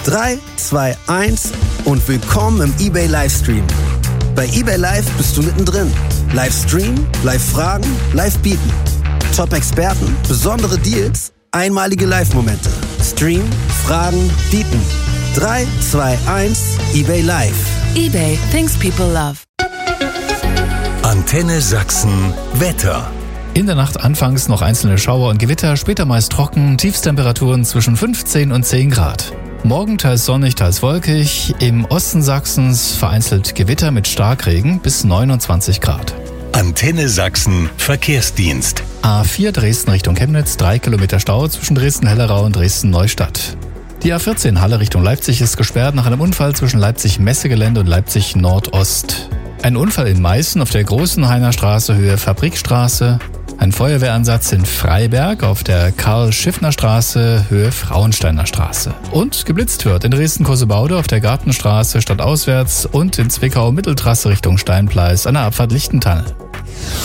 3, 2, 1 und willkommen im eBay Livestream. Bei eBay Live bist du mittendrin. Livestream, Live-Fragen, Live-Bieten. Top-Experten, besondere Deals, einmalige Live-Momente. Stream, Fragen, Bieten. 3, 2, 1, eBay Live. eBay, things people love. Antenne Sachsen Wetter. In der Nacht anfangs noch einzelne Schauer und Gewitter, später meist trocken, Tiefstemperaturen zwischen 15 und 10 Grad. Morgen teils sonnig, teils wolkig, im Osten Sachsens vereinzelt Gewitter mit Starkregen bis 29 Grad. Antenne Sachsen Verkehrsdienst. A4 Dresden Richtung Chemnitz, 3 Kilometer Stau zwischen Dresden-Hellerau und Dresden-Neustadt. Die A14 Halle Richtung Leipzig ist gesperrt nach einem Unfall zwischen Leipzig-Messegelände und Leipzig-Nordost. Ein Unfall in Meißen auf der Großenhainer Straße Höhe Fabrikstraße. Ein Feuerwehreinsatz in Freiberg auf der Karl-Schiffner-Straße Höhe Frauensteiner Straße. Und geblitzt wird in Dresden-Kosebaude auf der Gartenstraße stadtauswärts und in Zwickau Mitteltrasse Richtung Steinpleis an der Abfahrt Lichtentanne.